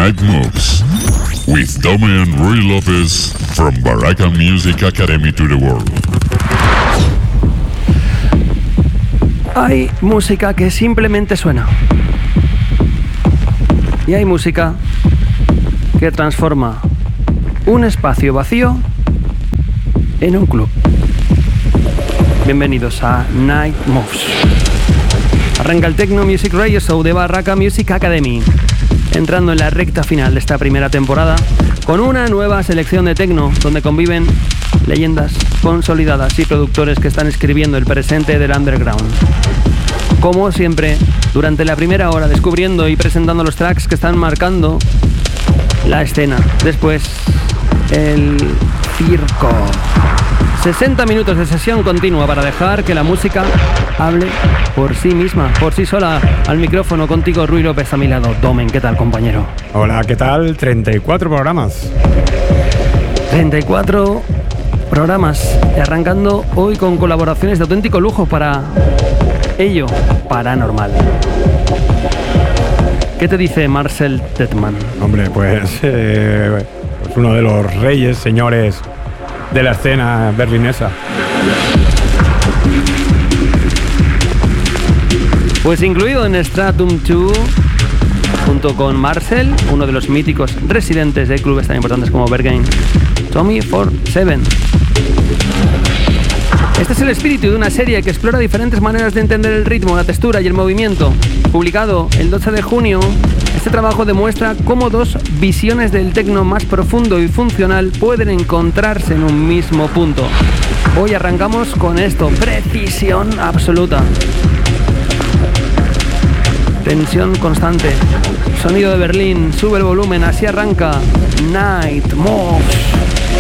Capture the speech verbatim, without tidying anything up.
Night Moves with Dome and Rui Lopez from Baraka Music Academy to the world. Hay música que simplemente suena. Y hay música que transforma un espacio vacío en un club. Bienvenidos a Night Moves. Arranca el Techno Music Radio Show de Baraka Music Academy, entrando en la recta final de esta primera temporada con una nueva selección de techno donde conviven leyendas consolidadas y productores que están escribiendo el presente del underground. Como siempre, durante la primera hora descubriendo y presentando los tracks que están marcando la escena. Después, el circo. sesenta minutos de sesión continua para dejar que la música hable por sí misma, por sí sola. Al micrófono contigo, Rui López, a mi lado. Domen, ¿qué tal, compañero? Hola, ¿qué tal? treinta y cuatro programas. treinta y cuatro programas. Y arrancando hoy con colaboraciones de auténtico lujo para ello, Paranormal. ¿Qué te dice Marcel Detman? Hombre, pues, eh, pues uno de los reyes, señores de la escena berlinesa. Pues incluido en Stratum dos, junto con Marcel, uno de los míticos residentes de clubes tan importantes como Berghain, Tommy forty-seven. Este es el espíritu de una serie que explora diferentes maneras de entender el ritmo, la textura y el movimiento. Publicado el doce de junio, este trabajo demuestra cómo dos visiones del techno más profundo y funcional pueden encontrarse en un mismo punto. Hoy arrancamos con esto, precisión absoluta. Tensión constante. Sonido de Berlín, sube el volumen, así arranca Night Moves.